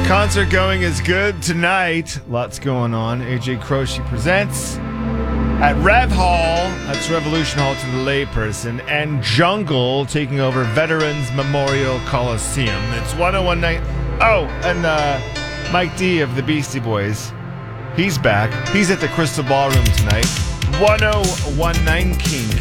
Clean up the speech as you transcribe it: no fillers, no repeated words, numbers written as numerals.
Concert going is good tonight. Lots going on. AJ Croce presents at Rev Hall. That's Revolution Hall to the layperson. And Jungle taking over Veterans Memorial Coliseum. It's 101 night. Oh, and Mike D of the Beastie Boys. He's back. He's at the Crystal Ballroom tonight. 1019 King.